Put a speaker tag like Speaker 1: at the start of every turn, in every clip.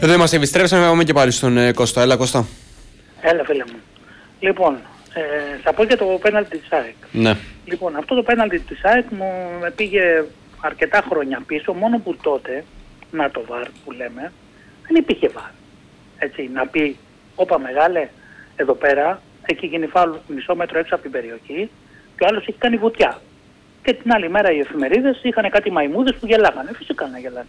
Speaker 1: Εδώ είμαστε, επιστρέψαμε, πάμε και πάλι στον Κώστα. Έλα Κώστα.
Speaker 2: Έλα φίλε μου. Λοιπόν, θα πω για το πέναλτι της ΑΕΚ.
Speaker 1: Ναι.
Speaker 2: Λοιπόν, αυτό το πέναλτι της ΑΕΚ με πήγε αρκετά χρόνια πίσω, μόνο που τότε, να το βαρ που λέμε, δεν υπήρχε βαρ. Έτσι, να πει, όπα μεγάλε, εδώ πέρα, έχει γίνει φάουλ μισό μέτρο έξω από την περιοχή και ο άλλος έχει κάνει βουτιά. Και την άλλη μέρα οι εφημερίδες είχαν κάτι μαϊμούδες που γελάγανε. Φυσικά να γελάνε.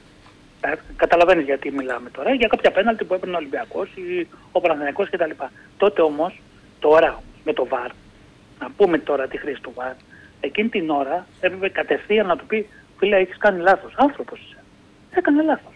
Speaker 2: Καταλαβαίνεις γιατί μιλάμε τώρα, για κάποια πέναλτι που έπαιρνε ο Ολυμπιακός ή ο Παναθηναϊκός κτλ. Τότε όμως, τώρα με το VAR, να πούμε τώρα τη χρήση του VAR, εκείνη την ώρα έπρεπε κατευθείαν να του πει, φίλε, έχεις κάνει λάθος. Άνθρωπος είσαι. Έκανε λάθος.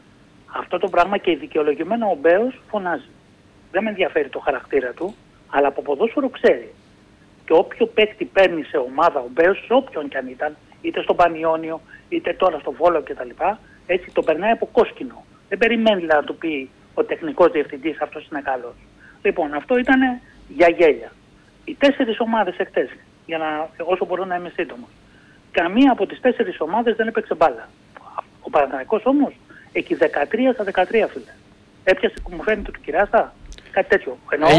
Speaker 2: Αυτό το πράγμα και δικαιολογημένα ο Μπέος φωνάζει. Δεν με ενδιαφέρει το χαρακτήρα του, αλλά από ποδόσφαιρο ξέρει. Και όποιο παίκτη παίρνει σε ομάδα ο Μπέος, σε όποιον κι αν ήταν, είτε στον Πανιόνιο, είτε τώρα στο Βόλο κτλ., έτσι τον περνάει από κόσκινο. Δεν περιμένει να του πει ο τεχνικός διευθυντής αυτός είναι καλός. Λοιπόν, αυτό ήταν για γέλια. Οι 4 ομάδες εχθές, για να, όσο μπορώ να είμαι σύντομος, καμία από τις 4 ομάδες δεν έπαιξε μπάλα. Ο Παναθηναϊκός όμως έχει 13 στα 13 φίλε. Έπιασε που μου φαίνεται του Κυράστα. Κάτι τέτοιο.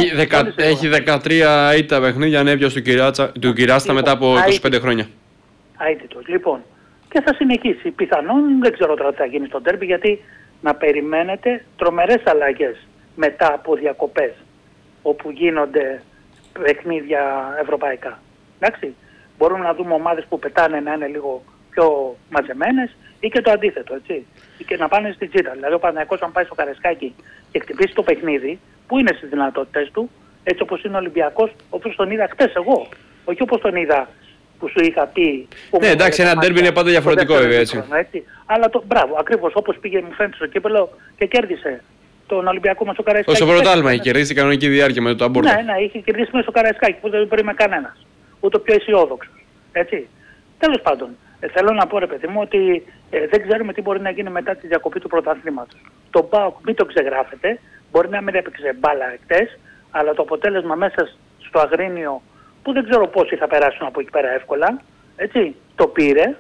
Speaker 1: Έχει 13 ήττα παιχνίδια αν έπιασε του Κυράστα μετά από 25 χρόνια.
Speaker 2: Αίτητος. Λοιπόν, και θα συνεχίσει. Πιθανόν δεν ξέρω τώρα τι θα γίνει στο ντέρμπι, γιατί να περιμένετε τρομερές αλλαγές μετά από διακοπές όπου γίνονται παιχνίδια ευρωπαϊκά. Εντάξει. Μπορούμε να δούμε ομάδες που πετάνε να είναι λίγο πιο μαζεμένες ή και το αντίθετο, έτσι. Ή και να πάνε στην τζίτα. Δηλαδή ο Παναθηναϊκός αν πάει στο Καρεσκάκι και χτυπήσει το παιχνίδι, που είναι στις δυνατότητες του, έτσι όπως είναι ο Ολυμπιακός, όπως τον είδα χτες εγώ. Όχι όπως τον είδα που σου είχα πει.
Speaker 1: Ναι, εντάξει, ένα ντέρμπι είναι πάντα διαφορετικό βέβαια, έτσι.
Speaker 2: Αλλά μπράβο, ακριβώς όπως πήγε μου φαίνεται στο κύπελλο και κέρδισε τον Ολυμπιακό μας στο Καραϊσκάκι.
Speaker 1: Στο πρωτάθλημα είχε κερδίσει την κανονική διάρκεια με το Ταμπούρτο.
Speaker 2: Ναι, είχε κερδίσει μέσα στο Καραϊσκάκι που δεν περίμενε κανένας. Ούτε ο πιο αισιόδοξος. Έτσι. Τέλος πάντων, θέλω να πω ρε παιδί μου ότι δεν ξέρουμε τι μπορεί να γίνει μετά τη διακοπή του πρωταθλήματος. Το ΠΑΟΚ μην το ξεγράφετε, μπορεί να μην έπαιξε μπάλα χτες, αλλά το αποτέλεσμα μέσα στο Αγρίνιο, που δεν ξέρω πόσοι θα περάσουν από εκεί πέρα εύκολα, έτσι, το πήρε.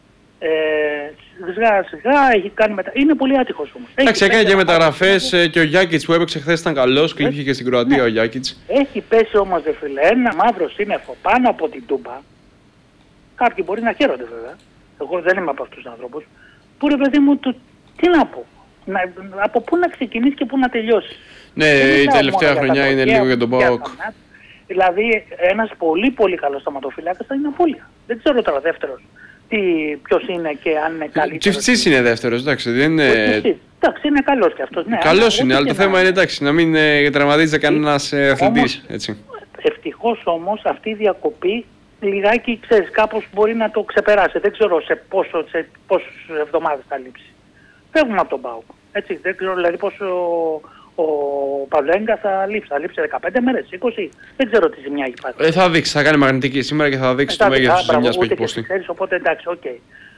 Speaker 2: Σιγά έχει κάνει είναι πολύ άτυχος όμως.
Speaker 1: Εντάξει, έκανε και μεταγραφές και ο Γιάκιτς που έπαιξε χθες ήταν καλός και είχε και στην Κροατία ο Γιάκιτς.
Speaker 2: Έχει πέσει όμως δε φίλε ένα μαύρο σύννεφο πάνω από την Τούμπα. Κάποιοι μπορεί να χαίρονται βέβαια. Εγώ δεν είμαι από αυτούς τους ανθρώπους. Που ρε παιδί μου, τι να πω. Από πού να ξεκινήσει και πού να τελειώσει.
Speaker 1: Ναι, η τελευταία χρονιά είναι λίγο για τον ΠΑΟΚ.
Speaker 2: Δηλαδή ένας πολύ πολύ καλός σταματοφυλάκας θα είναι απώλεια. Δεν ξέρω τώρα δεύτερος ποιος είναι και αν είναι καλύτερος.
Speaker 1: Τσιφτσής είναι δεύτερος, εντάξει. Δεν είναι...
Speaker 2: Εντάξει, είναι καλός και αυτός. Ναι,
Speaker 1: καλός είναι, αλλά το θέμα είναι εντάξει, να μην τραυματίζεται κανένας αθλητής.
Speaker 2: Ευτυχώς όμως αυτή η διακοπή λιγάκι, ξέρεις, κάπως μπορεί να το ξεπεράσει. Δεν ξέρω σε πόσες εβδομάδες θα λείψει. Φεύγουμε από τον ΠΑΟΚ. Έτσι, δεν ξέρω δηλαδή πόσο ο Παυλέγκα θα λείψει. Θα λείψει 15 μέρες, 20. Δεν ξέρω τι ζημιά έχει πάρει.
Speaker 1: Θα δείξει, θα κάνει μαγνητική σήμερα και θα δείξει το μέγεθος της ζημιάς που έχει υποστεί.
Speaker 2: Οπότε εντάξει, οκ.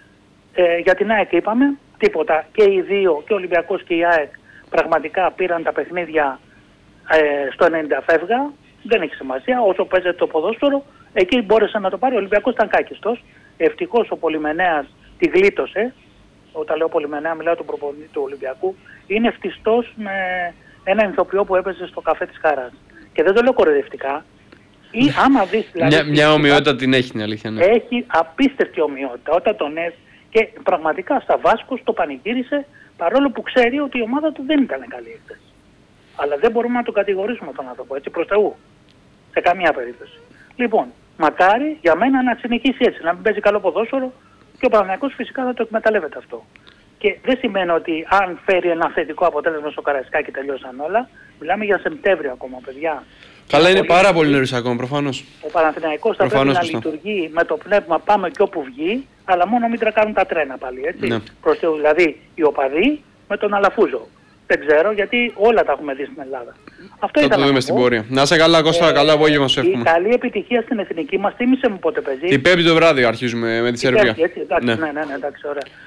Speaker 2: Για την ΑΕΚ είπαμε τίποτα. Και οι δύο, και ο Ολυμπιακός και η ΑΕΚ, πραγματικά πήραν τα παιχνίδια στο 90 φεύγα. Δεν έχει σημασία. Όσο παίζεται το ποδόσφαιρο, εκεί μπόρεσε να το πάρει. Ο Ολυμπιακός ήταν κάκιστος. Ευτυχώς ο Πολυμενέας τη γλίτωσε. Όταν λέω Πολυμενέα μιλάω τον προπονητή του Ολυμπιακού. Είναι φτιστός με ένα ηθοποιό που έπαιζε στο καφέ της Χαράς. Και δεν το λέω κοροϊδευτικά. Ή άμα δεις δηλαδή...
Speaker 1: Μια ομοιότητα την έχει, είναι αλήθεια. Ναι.
Speaker 2: Έχει απίστευτη ομοιότητα. Όταν τον έδωσε και πραγματικά στα Βάσκος το πανηγύρισε, παρόλο που ξέρει ότι η ομάδα του δεν ήταν καλή χθες. Αλλά δεν μπορούμε να τον κατηγορήσουμε τον άνθρωπο, έτσι, προς Θεού. Σε καμία περίπτωση. Λοιπόν, μακάρι για μένα να συνεχίσει έτσι, να μην παίζει καλό ποδόσφαιρο και ο Παναθηναϊκός φυσικά θα το εκμεταλλεύεται αυτό. Και δεν σημαίνει ότι αν φέρει ένα θετικό αποτέλεσμα στο Καραϊσκάκι τελειώσαν όλα. Μιλάμε για Σεπτέμβριο ακόμα, παιδιά.
Speaker 1: Καλά, είναι πάρα πολύ νωρίς ακόμα, προφανώς.
Speaker 2: Ο Παναθηναϊκός θα πρέπει να λειτουργεί με το πνεύμα πάμε και όπου βγει, αλλά μόνο μην τρακάνουν τα τρένα πάλι, έτσι. Ναι. Δηλαδή οι οπαδοί με τον Αλαφούζο. Δεν ξέρω γιατί όλα τα έχουμε δει στην Ελλάδα. Αυτό
Speaker 1: θα το δούμε στην πορεία. Να είσαι καλά, Κώστα, καλά απόγευμα σου εύχομαι.
Speaker 2: Καλή επιτυχία στην εθνική μας, θύμισε μου πότε παίζει.
Speaker 1: Την Πέμπτη το βράδυ αρχίζουμε με τη Σερβία.
Speaker 2: Εντάξει, ναι, εντάξει, ωραία.